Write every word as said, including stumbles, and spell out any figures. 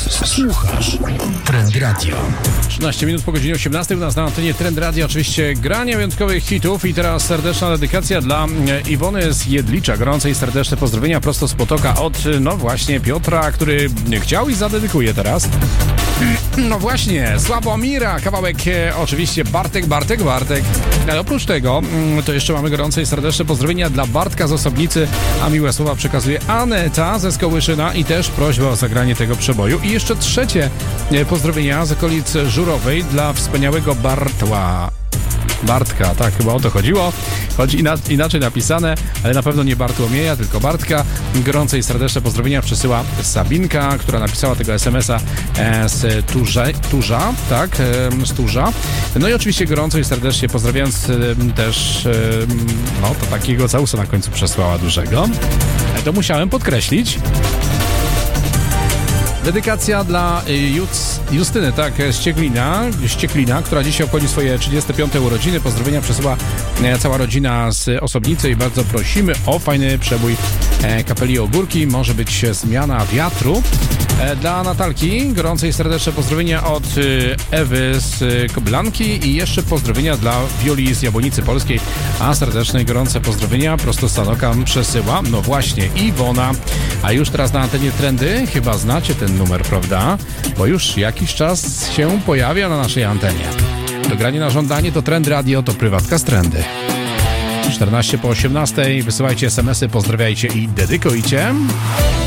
Słuchasz Trend Radio. trzynaście minut po godzinie osiemnastej u nas na antenie Trend Radio. Oczywiście granie wyjątkowych hitów i teraz serdeczna dedykacja dla Iwony z Jedlicza. Gorące i serdeczne pozdrowienia prosto z Potoka od, no właśnie, Piotra, który chciał i zadedykuje teraz. No właśnie, Sławomira, kawałek e, oczywiście Bartek, Bartek, Bartek. Ale oprócz tego, to jeszcze mamy gorące i serdeczne pozdrowienia dla Bartka z Osobnicy, a miłe słowa przekazuje Aneta ze Skołyszyna i też prośbę o zagranie tego przeboju. I jeszcze trzecie e, pozdrowienia z okolic Żurowej dla wspaniałego Bartła. Bartka, tak, chyba o to chodziło. Choć ina- inaczej napisane, ale na pewno nie Bartłomieja, tylko Bartka. Gorące i serdeczne pozdrowienia przesyła Sabinka, która napisała tego es em es a e, z Turze, Turza, tak, e, z Turza. No i oczywiście gorąco i serdecznie pozdrawiając e, też, e, no to takiego całusa na końcu przesłała dużego. E, to musiałem podkreślić. Dedykacja dla Juc, Justyny, tak, z Cieklina, Ścieklina, która dzisiaj obchodzi swoje trzydzieste piąte urodziny. Pozdrowienia przesyła cała rodzina z Osobnicy i bardzo prosimy o fajny przebój Kapeli Ogórki. Może być zmiana wiatru. Dla Natalki gorące i serdeczne pozdrowienia od Ewy z Koblanki i jeszcze pozdrowienia dla Wioli z Jabłonicy Polskiej, a serdeczne i gorące pozdrowienia prosto z Sanoka przesyła, no właśnie, Iwona. A już teraz na antenie Trendy, chyba znacie ten numer, prawda? Bo już jakiś czas się pojawia na naszej antenie. Do grania na żądanie to Trend Radio, to prywatka z Trendy. czternaście po osiemnastej, wysyłajcie es em esy, pozdrawiajcie i dedykujcie.